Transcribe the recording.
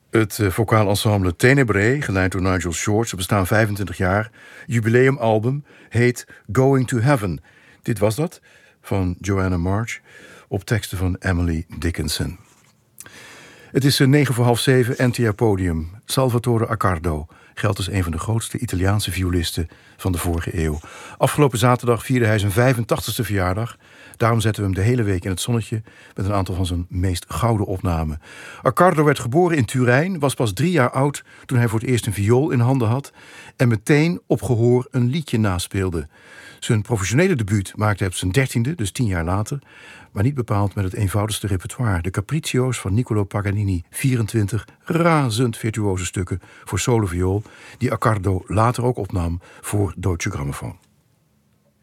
Het vocaal ensemble Ténébré, geleid door Nigel Short, ze bestaan 25 jaar. Jubileumualbum heet Going to Heaven. Dit was dat, van Joanna March, op teksten van Emily Dickinson. Het is 7:45, NTR Podium. Salvatore Accardo geldt als een van de grootste Italiaanse violisten van de vorige eeuw. Afgelopen zaterdag vierde hij zijn 85ste verjaardag. Daarom zetten we hem de hele week in het zonnetje met een aantal van zijn meest gouden opnamen. Accardo werd geboren in Turijn, was pas 3 jaar oud toen hij voor het eerst een viool in handen had en meteen op gehoor een liedje naspeelde. Zijn professionele debuut maakte hij op zijn 13e, dus 10 jaar later, maar niet bepaald met het eenvoudigste repertoire. De Capriccio's van Niccolò Paganini, 24 razend virtuoze stukken voor solo viool, die Accardo later ook opnam voor Deutsche Grammophon.